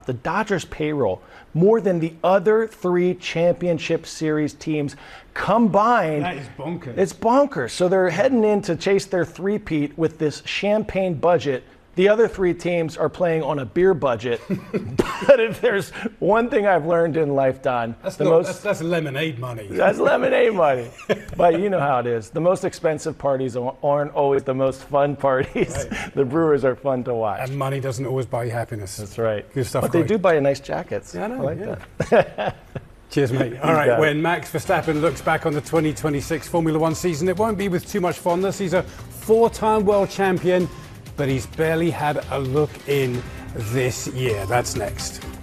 The Dodgers payroll more than the other 3 championship series teams combined. That is bonkers. It's bonkers. So they're heading in to chase their three-peat with this champagne budget. The other 3 teams are playing on a beer budget. But if there's one thing I've learned in life, Don, that's lemonade money. That's lemonade money. But you know how it is. The most expensive parties aren't always the most fun parties. Right. The Brewers are fun to watch. And money doesn't always buy you happiness. That's right. Good stuff. But they do buy you nice jackets. Yeah, I know. I like that. Cheers, mate. All right, when Max Verstappen looks back on the 2026 Formula One season, it won't be with too much fondness. He's a 4-time world champion, but he's barely had a look in this year. That's next.